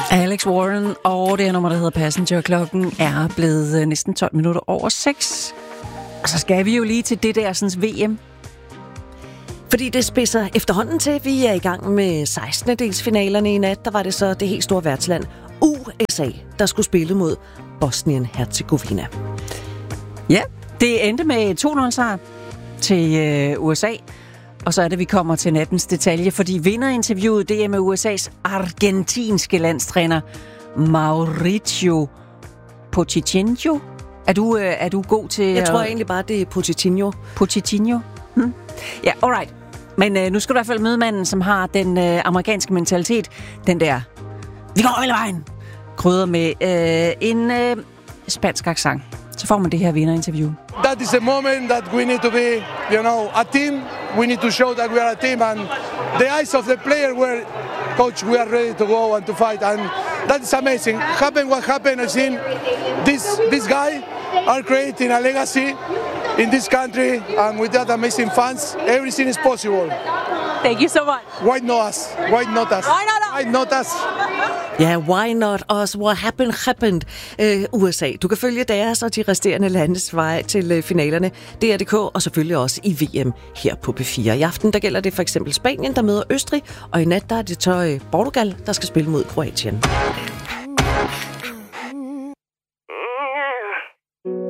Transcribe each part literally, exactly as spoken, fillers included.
Alex Warren og det her nummer, der hedder Passenger. Klokken er blevet næsten tolv minutter over seks. Og så skal vi jo lige til det der sådan, V M. Fordi det spidser efterhånden til. Vi er i gang med sekstende-delsfinalerne i nat. Der var det så det helt store værtsland U S A, der skulle spille mod Bosnien-Herzegovina. Ja, det endte med to nul sejr til øh, U S A. Og så er det, vi kommer til nattens detalje, fordi vinderinterviewet, det er med U S A's argentinske landstræner Mauricio Pochettino. Er du, øh, er du god til... Jeg tror egentlig bare, det er Pochettino. Pochettino? Hm? Ja, alright. Men øh, nu skal du i hvert fald møde manden, som har den øh, amerikanske mentalitet. Den der, vi går hele vejen, krydder med øh, en øh, spansk accent. Så får man det her vinderinterview. That is a moment that we need to be, you know, a team. We need to show that we are a team, and the eyes of the player were, coach, we are ready to go and to fight, and that is amazing. Happen what happened, I think this this guy are creating a legacy in this country, and with that amazing fans, everything is possible. Thank you so much. Why not us? Why not us? Why not us? Why not us? Ja, why not us? What happened, happened. Uh, U S A. Du kan følge deres og de resterende landes vej til uh, finalerne. D R punktum D K og selvfølgelig også i V M her på P fire. I aften der gælder det for eksempel Spanien, der møder Østrig, og i nat der er det så uh, Portugal, der skal spille mod Kroatien.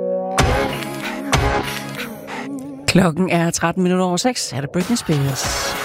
Klokken er tretten minutter over seks. Er det Britney Spears?